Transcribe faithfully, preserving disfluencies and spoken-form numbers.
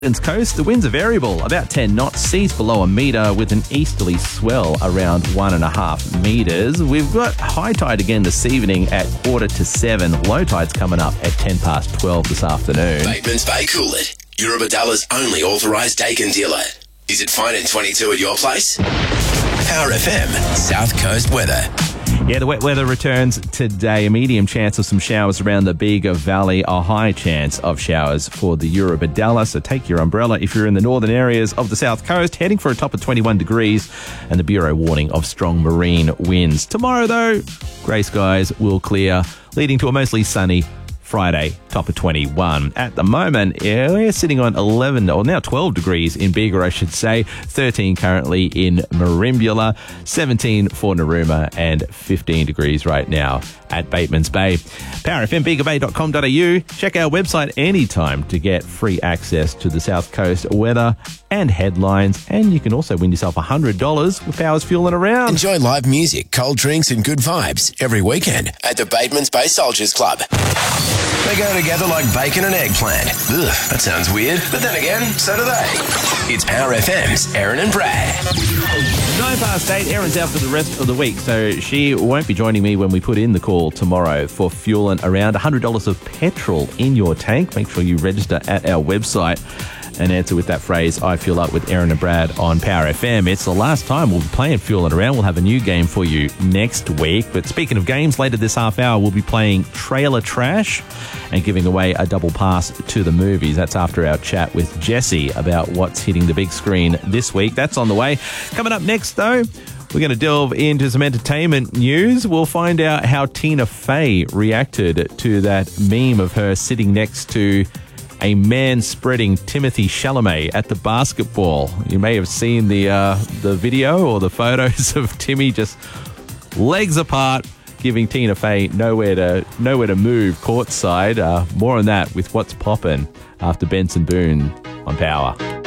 Coast, the winds are variable, about ten knots, seas below a metre with an easterly swell around one and a half metres. We've got high tide again this evening at quarter to seven. Low tide's coming up at ten past twelve this afternoon. Bateman's Bay Coolid, Eurobadalla's only authorised Dakin dealer. Is it fine in twenty-two at your place? Power F M, South Coast weather. Yeah, the wet weather returns today. A medium chance of some showers around the Bega Valley. A high chance of showers for the Eurobadalla. So take your umbrella if you're in the northern areas of the south coast. Heading for a top of twenty-one degrees. And the Bureau warning of strong marine winds. Tomorrow, though, grey skies will clear, leading to a mostly sunny Friday, top of twenty-one. At the moment, yeah, we're sitting on eleven, or now twelve degrees in Bega, I should say. thirteen currently in Merimbula, seventeen for Narooma, and fifteen degrees right now at Bateman's Bay. power f m bega bay dot com dot a u. Check our website anytime to get free access to the South Coast weather and headlines. And you can also win yourself one hundred dollars with Powers Fueling Around. Enjoy live music, cold drinks and good vibes every weekend at the Bateman's Bay Soldiers Club. They go together like bacon and eggplant. Ugh, that sounds weird. But then again, so do they. It's Power F M's Erin and Brad. Nine past eight. Erin's out for the rest of the week, so she won't be joining me when we put in the call tomorrow for fueling around. one hundred dollars of petrol in your tank. Make sure you register at our website and answer with that phrase, I fuel up with Erin and Brad on Power F M. It's the last time we'll be playing Fueling Around. We'll have a new game for you next week. But speaking of games, later this half hour, we'll be playing Trailer Trash and giving away a double pass to the movies. That's after our chat with Jesse about what's hitting the big screen this week. That's on the way. Coming up next, though, we're going to delve into some entertainment news. We'll find out how Tina Fey reacted to that meme of her sitting next to a man spreading Timothée Chalamet at the basketball. You may have seen the uh, the video or the photos of Timmy just legs apart, giving Tina Fey nowhere to nowhere to move courtside. Uh, more on that with What's Poppin' after Benson Boone on Power.